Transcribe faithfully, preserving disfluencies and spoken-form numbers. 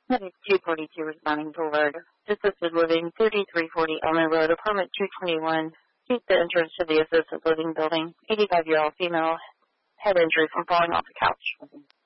two forty-two responding to alert. Assisted living, thirty-three forty Elmer Road, apartment two twenty-one. Seek the entrance to the assisted living building. eighty-five-year-old female, head injury from falling off the couch.